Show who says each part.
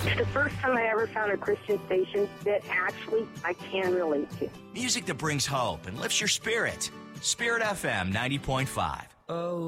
Speaker 1: It's the first time I ever found a Christian station that actually I can relate to.
Speaker 2: Music that brings hope and lifts your spirit. Spirit FM 90.5.
Speaker 3: Oh.